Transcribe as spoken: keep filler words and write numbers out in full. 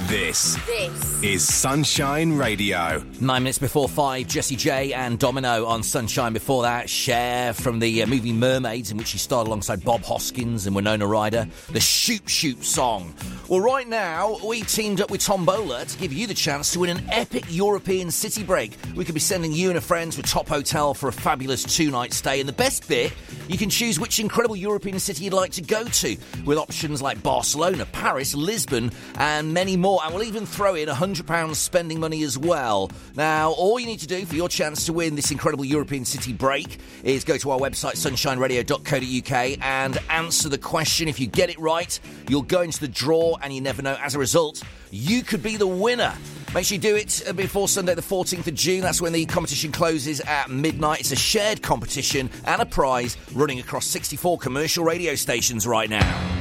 This, This is Sunshine Radio. Nine minutes before five, Jessie J and Domino on Sunshine. Before that, Cher from the uh, movie Mermaids, in which she starred alongside Bob Hoskins and Winona Ryder. The Shoop Shoop song. Well, right now, we teamed up with Tombola to give you the chance to win an epic European city break. We could be sending you and a friend to a top hotel for a fabulous two-night stay. And the best bit, you can choose which incredible European city you'd like to go to, with options like Barcelona, Paris, Lisbon, and many more. And we'll even throw in one hundred pounds spending money as well. Now, all you need to do for your chance to win this incredible European city break is go to our website, sunshine radio dot co dot uk, and answer the question. If you get it right, you'll go into the draw, and you never know. As a result, you could be the winner. Make sure you do it before Sunday the fourteenth of June. That's when the competition closes at midnight. It's a shared competition and a prize running across sixty-four commercial radio stations right now.